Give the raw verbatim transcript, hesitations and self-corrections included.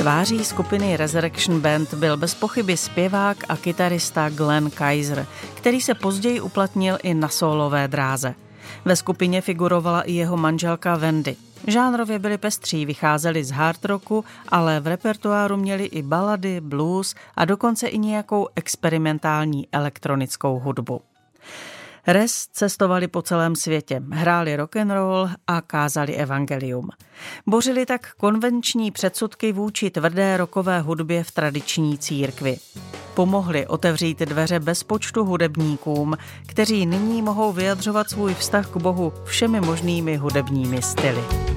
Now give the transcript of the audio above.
Tváří skupiny Resurrection Band byl bez pochyby zpěvák a kytarista Glenn Kaiser, který se později uplatnil i na sólové dráze. Ve skupině figurovala i jeho manželka Wendy. Žánrově byli pestří, vycházeli z hard rocku, ale v repertoáru měli i balady, blues a dokonce i nějakou experimentální elektronickou hudbu. Res cestovali po celém světě, hráli rock'n'roll a kázali evangelium. Bořili tak konvenční předsudky vůči tvrdé rockové hudbě v tradiční církvi. Pomohli otevřít dveře bezpočtu hudebníkům, kteří nyní mohou vyjadřovat svůj vztah k Bohu všemi možnými hudebními styly.